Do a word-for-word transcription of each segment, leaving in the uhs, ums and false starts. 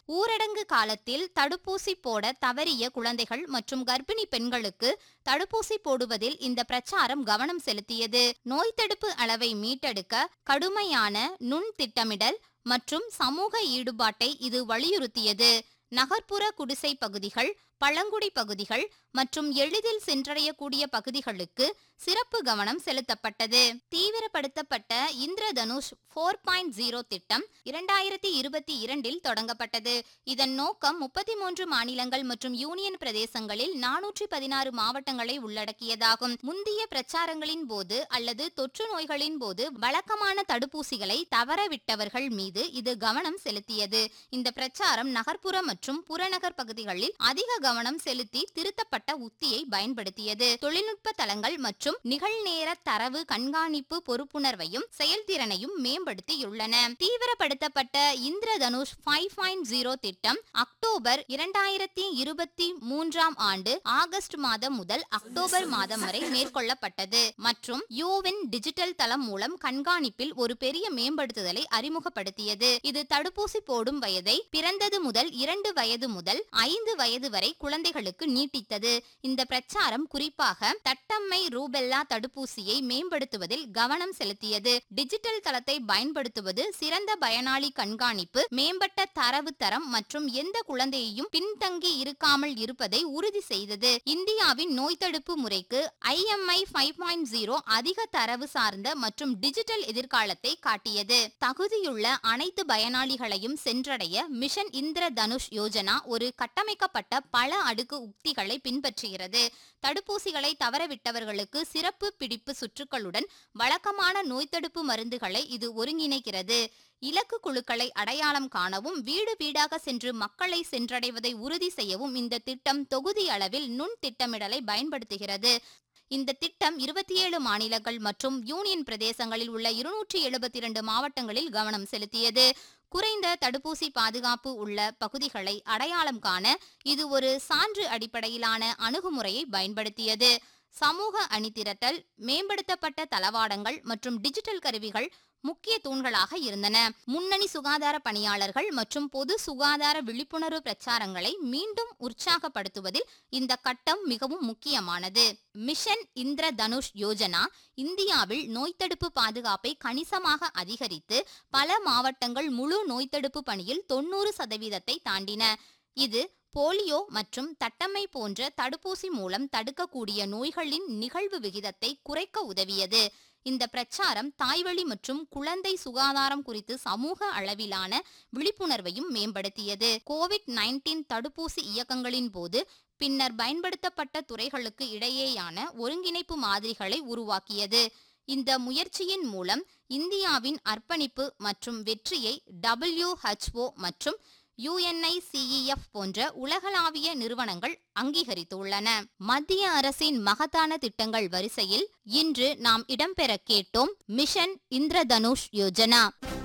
ஊரடங்கு காலத்தில் தடுப்பூசி போட தவறிய குழந்தைகள் மற்றும் கர்ப்பிணி பெண்களுக்கு தடுப்பூசி போடுவதில் இந்த பிரச்சாரம் கவனம் செலுத்தியது. நோய் தடுப்பு அளவை மீட்டெடுக்க கடுமையான நுண் திட்டமிடல் மற்றும் சமூக ஈடுபாட்டை இது வலியுறுத்தியது. நகர்ப்புற குடிசை பகுதிகள், பழங்குடி பகுதிகள் மற்றும் எளிதில் சென்றடையக்கூடிய பகுதிகளுக்கு சிறப்பு கவனம் செலுத்தப்பட்டது. தீவிரப்படுத்தப்பட்ட இந்திரதனுஷ் போர் பாயிண்ட் ஜீரோ திட்டம் இரண்டாயிரத்தி இருபத்தி இரண்டில் தொடங்கப்பட்டது. இதன் நோக்கம் முப்பத்தி மூன்று மாநிலங்கள் மற்றும் யூனியன் பிரதேசங்களில் நானூற்றி பதினாறு மாவட்டங்களை உள்ளடக்கியதாகும். முந்தைய பிரச்சாரங்களின் போது அல்லது தொற்று நோய்களின் போது வழக்கமான தடுப்பூசிகளை தவறவிட்டவர்கள் மீது இது கவனம் செலுத்தியது. இந்த பிரச்சாரம் நகர்ப்புற மற்றும் புறநகர் பகுதிகளில் அதிக கவனம் செலுத்தி திருத்தப்பட்ட உத்தியை பயன்படுத்தியது. தொழில்நுட்ப தளங்கள் மற்றும் நிகழ்நேர தரவு கண்காணிப்பு பொறுப்புணர்வையும் செயல்திறனையும் மேம்படுத்தியுள்ளன. தீவிரப்படுத்தப்பட்ட இந்திரதனுஷ் ஐந்து பாயிண்ட் ஜீரோ திட்டம் அக்டோபர் இரண்டாயிரத்தி இருபத்தி மூன்றாம் ஆண்டு ஆகஸ்ட் மாதம் முதல் அக்டோபர் மாதம் வரை மேற்கொள்ளப்பட்டது மற்றும் யூவின் டிஜிட்டல் தளம் மூலம் கண்காணிப்பில் ஒரு பெரிய மேம்படுத்துதலை அறிமுகப்படுத்தியது. இது தடுப்பூசி போடும் வயதை பிறந்தது முதல் இரண்டு வயது முதல் ஐந்து வயது வரை குழந்தைகளுக்கு நீட்டித்தது. இந்த பிரச்சாரம் குறிப்பாக தட்டம்மை ரூபெல்லா தடுப்பூசியை மேம்படுத்துவதில் கவனம் செலுத்தியது. டிஜிட்டல் தளத்தை பயன்படுத்துவது, சிறந்த பயனாளி கண்காணிப்பு, மேம்பட்ட தரவு தரம் மற்றும் எந்த குழந்தையையும் பின்தங்கி இருக்காமல் இருப்பதை உறுதி செய்தது. இந்தியாவின் நோய் தடுப்பு முறைக்கு ஐ எம் ஐ ஐந்து பாயிண்ட் ஜீரோ அதிக தரவு சார்ந்த மற்றும் டிஜிட்டல் எதிர்காலத்தை காட்டியது. தகுதியுள்ள அனைத்து பயனாளிகளையும் சென்றடைய மிஷன் இந்திரதனுஷ் யோஜனா ஒரு கட்டமைக்கப்பட்ட பல அடுக்கு உத்திகளை பின்பற்றுகிறது. தடுப்பூசிகளை தவறவிட்டவர்களுக்கு சிறப்பு பிடிப்பு சுற்றுகளுடன் வழக்கமான நோய் தடுப்பு மருந்துகளை இது ஒருங்கிணைக்கிறது. இலக்கு குழுக்களை அடையாளம் காணவும் வீடு வீடாக சென்று மக்களை சென்றடைவதை உறுதி செய்யவும் இந்த திட்டம் தொகுதி அளவில் நுண் திட்டமிடலை பயன்படுத்துகிறது. இந்த திட்டம் இருபத்தி ஏழு மாநிலங்கள் மற்றும் யூனியன் பிரதேசங்களில் உள்ள இருநூற்றி எழுபத்தி இரண்டு மாவட்டங்களில் கவனம் செலுத்தியது. குறைந்த தடுப்பூசி பாதுகாப்பு உள்ள பகுதிகளை அடையாளம் காண இது ஒரு சான்று அடிப்படையிலான அணுகுமுறையை பயன்படுத்தியது. சமூக அணிதிரட்டல், மேம்படுத்தப்பட்ட தளவாடங்கள் மற்றும் டிஜிட்டல் கருவிகள் முக்கிய தூண்களாக இருந்தன. முன்னணி சுகாதார பணியாளர்கள் மற்றும் பொது சுகாதார விழிப்புணர்வு பிரச்சாரங்களை மீண்டும் உற்சாகப்படுத்துவதில் இந்த கட்டம் மிகவும் முக்கியமானது. மிஷன் இந்திரதனுஷ் யோஜனா இந்தியாவில் நோய் தடுப்பு பாதுகாப்பை கணிசமாக அதிகரித்து பல மாவட்டங்கள் முழு நோய் தடுப்பு பணியில் தொண்ணூறு சதவீதத்தை தாண்டின. இது போலியோ மற்றும் தட்டம்மை போன்ற தடுப்பூசி மூலம் தடுக்கக்கூடிய நோய்களின் நிகழ்வு விகிதத்தை குறைக்க உதவியது. இந்த பிரச்சாரம் தாய்வழி மற்றும் குழந்தை சுகாதாரம் குறித்து சமூக அளவிலான விழிப்புணர்வையும் மேம்படுத்தியது. கோவிட் பத்தொன்பது தடுப்பூசி இயக்கங்களின் போது பின்னர் பயன்படுத்தப்பட்ட துறைகளுக்கு இடையேயான ஒருங்கிணைப்பு மாதிரிகளை உருவாக்கியது. இந்த முயற்சியின் மூலம் இந்தியாவின் அர்ப்பணிப்பு மற்றும் வெற்றியை டபிள்யூ எச் ஓ மற்றும் you N I C E F போன்ற உலகளாவிய நிறுவனங்கள் அங்கீகரித்துள்ளன. மத்திய அரசின் மகத்தான திட்டங்கள் வரிசையில் இன்று நாம் இடம்பெற கேட்டோம் மிஷன் இந்திரதனுஷ் யோஜனா.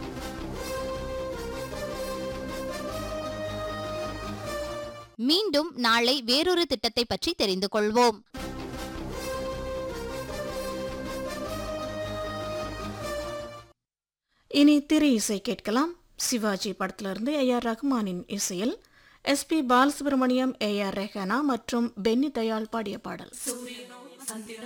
மீண்டும் நாளை வேறொரு திட்டத்தை பற்றி தெரிந்து கொள்வோம். இனி திரை இசை கேட்கலாம். சிவாஜி படத்திலிருந்து ஏ ஆர் ரஹ்மானின் இசையில் S B Balasubramaniam, A R Rehana மற்றும் பென்னி தயாள் பாடிய பாடல்.